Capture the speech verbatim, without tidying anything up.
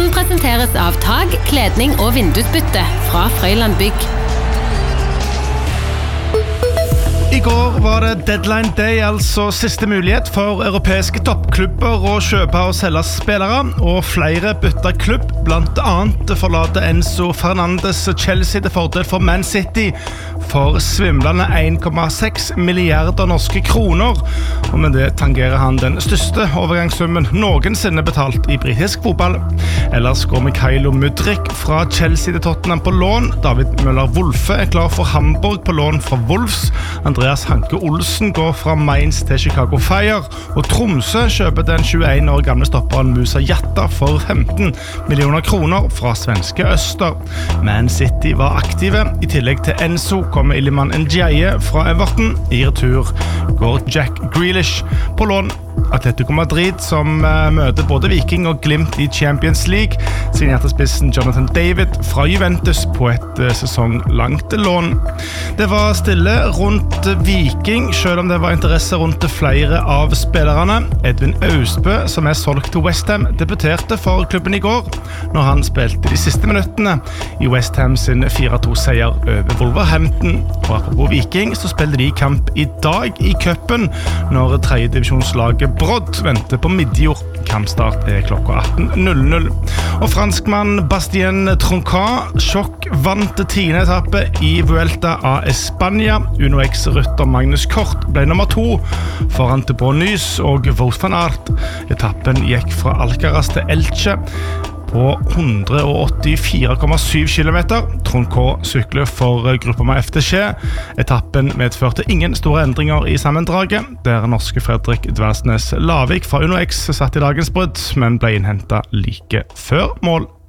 Podden presenteres av tag, kledning og vindusbytte fra Frøyland Bygg. I går var det deadline day, altså siste mulighet for europeiske toppklubber å kjøpe og selge spillere, og flere bytter klubb, blant annet forlater Enzo Fernandes Chelsea til fordel for Man City for svimlende en komma seks milliarder norske kroner, og med det tangerer han den største overgangssummen noensinne betalt i britisk fotball. Ellers går Mykhailo Mudryk fra Chelsea til Tottenham på lån, David Møller-Wolfe er klar for Hamburg på lån fra Wolves, Andreas Hanke Olsen går fra Mainz til Chicago Fire, og Tromsø kjøper den tjueen år gamle stopperen Musa Jatta for femten millioner kroner fra svenske Øster. Man City var aktive, i tillegg til Enzo kommer Iliman Ndiaye fra Everton. I retur går Jack Grealish på lån. Atletico Madrid som uh, møter både Viking og Glimt i Champions League, signerte spissen Jonathan David fra Juventus på et uh, sesonglangt lån. Det var stille rundt Viking, selv om det var interesse rundt flere av spillerne. Edvin Austbø, som er solgt til West Ham, debuterte for klubben i går, når han spilte de siste minuttene i West Ham sin fire to seier over Wolverhampton. Og apropos Viking, så spiller de kamp i dag i cupen, når tredje divisjonslaget Brodd venter på midjord. Kampstart er klokka atten null null. Og franskmann Bastien Troncat sjokk vant tiende etappe i Vuelta a España. Uno X-rytter Magnus Kort ble nummer to foran Thibaut Nys og Wout van Aert. Etappen gikk fra Alcaraz til Elche på hundre åttifire komma syv kilometer. Troncat sykler for Gruppama F D C. Etappen medførte ingen store endringer i sammendraget, der norske Fredrik Dversnes Lavik fra Uno X satt i dagens brudd, men ble innhentet like før mål.